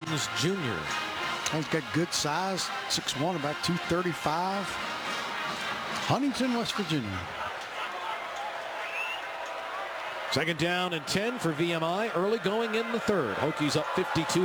Jones Jr. He's got good size, 6'1", about 235. Huntington, West Virginia. Second down and 10 for VMI. Early going in the third. Hokies up 52-0.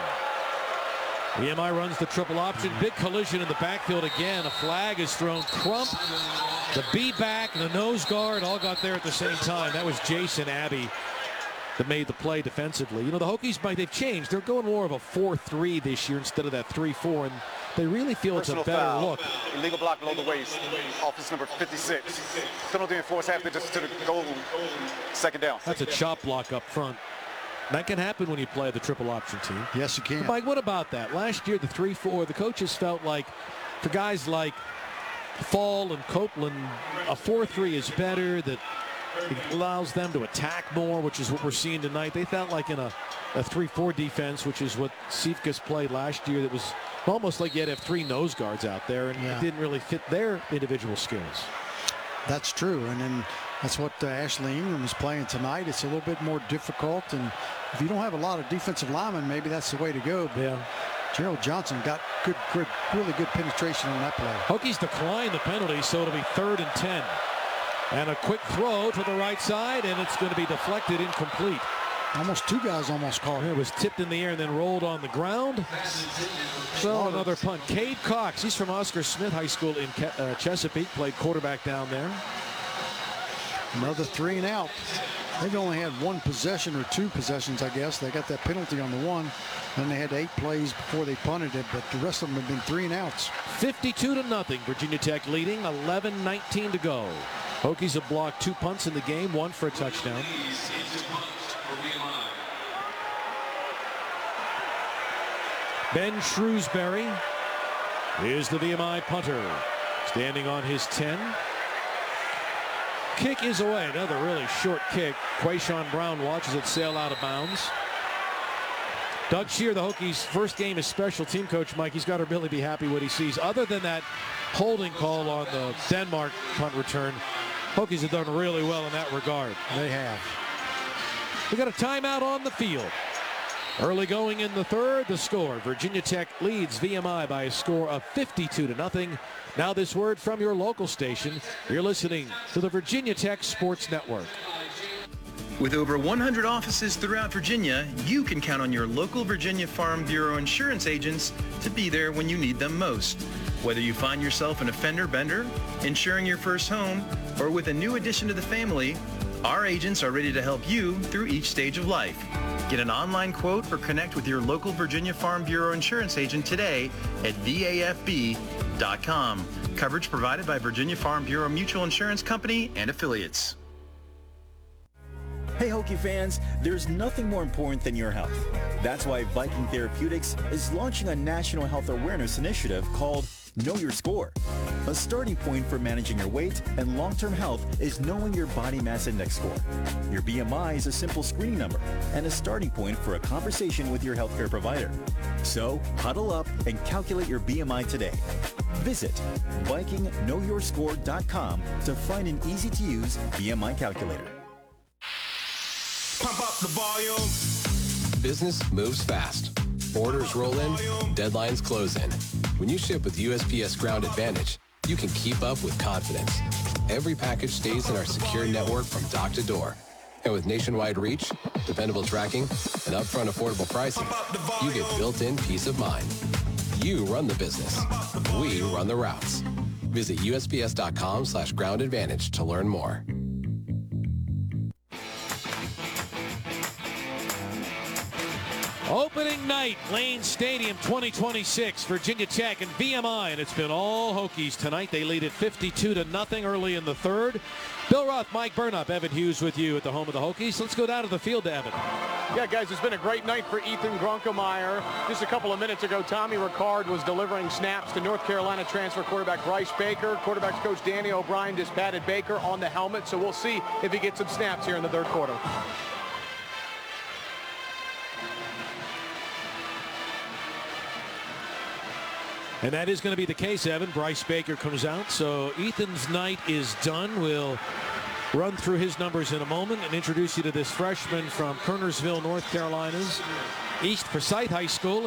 VMI runs the triple option. Big collision in the backfield again. A flag is thrown. Crump, the B-back, the nose guard all got there at the same time. That was Jason Abbey that made the play defensively. You know, the Hokies, they've changed. They're going more of a 4-3 this year instead of that 3-4, and they really feel Personal it's a better foul. look. Illegal block below the waist. Offense number 56. Penalty enforced halfway just to the goal. Second down. That's a chop block up front. That can happen when you play the triple option team. Yes, you can. Mike, what about that? Last year, the 3-4, the coaches felt like for guys like Fall and Copeland, a 4-3 is better, that it allows them to attack more, which is what we're seeing tonight. They felt like in a 3-4 defense, which is what Cephas played last year, that was almost like you had to have three nose guards out there, and it didn't really fit their individual skills. That's true, and then that's what Ashley Ingram is playing tonight. It's a little bit more difficult, and if you don't have a lot of defensive linemen, maybe that's the way to go. But yeah. Gerald Johnson got really good penetration on that play. Hokies decline the penalty, so it'll be 3rd and 10. And a quick throw to the right side, and it's going to be deflected, incomplete. Almost two guys almost caught him. It was tipped in the air and then rolled on the ground. So another punt. Cade Cox, he's from Oscar Smith High School in Chesapeake, played quarterback down there. Another 3 and out. They've only had one possession or two possessions, I guess. They got that penalty on the one. Then they had 8 plays before they punted it, but the rest of them have been 3 and outs. 52-0. Virginia Tech leading, 11:19 to go. Hokies have blocked 2 punts in the game, 1 for a touchdown. Ben Shrewsbury is the VMI punter, standing on his 10. Kick is away. Another really short kick. Quayshawn Brown watches it sail out of bounds. Doug Shear, the Hokies' first game as special team coach, Mike, he's got to really be happy what he sees. Other than that holding call on the Denmark punt return, Hokies have done really well in that regard. They have. We got a timeout on the field. Early going in the third, the score. Virginia Tech leads VMI by a score of 52-0. Now this word from your local station. You're listening to the Virginia Tech Sports Network. With over 100 offices throughout Virginia, you can count on your local Virginia Farm Bureau insurance agents to be there when you need them most. Whether you find yourself an fender bender, insuring your first home, or with a new addition to the family, our agents are ready to help you through each stage of life. Get an online quote or connect with your local Virginia Farm Bureau insurance agent today at VAFB.com. Coverage provided by Virginia Farm Bureau Mutual Insurance Company and affiliates. Hey Hokie fans, there's nothing more important than your health. That's why Viking Therapeutics is launching a national health awareness initiative called Know Your Score. A starting point for managing your weight and long-term health is knowing your body mass index score. Your BMI is a simple screening number and a starting point for a conversation with your healthcare provider. So huddle up and calculate your BMI today. Visit VikingKnowYourScore.com to find an easy-to-use BMI calculator. Pump up the volume. Business moves fast. Orders roll in, deadlines close in. When you ship with USPS Ground Advantage, you can keep up with confidence. Every package stays in our secure network from dock to door. And with nationwide reach, dependable tracking, and upfront affordable pricing, you get built-in peace of mind. You run the business. We run the routes. Visit USPS.com/Ground Advantage to learn more. Opening night, Lane Stadium 2026, Virginia Tech and VMI, and it's been all Hokies tonight. They lead at 52-0 early in the third. Bill Roth, Mike Burnup, Evan Hughes with you at the home of the Hokies. Let's go down to the field to Evan. Yeah, guys, it's been a great night for Ethan Grunkemeyer. Just a couple of minutes ago, Tommy Ricard was delivering snaps to North Carolina transfer quarterback Bryce Baker. Quarterbacks coach Danny O'Brien just patted Baker on the helmet, so we'll see if he gets some snaps here in the third quarter. And that is going to be the case, Evan. Bryce Baker comes out, so Ethan's night is done. We'll run through his numbers in a moment and introduce you to this freshman from Kernersville, North Carolina's East Forsyth High School.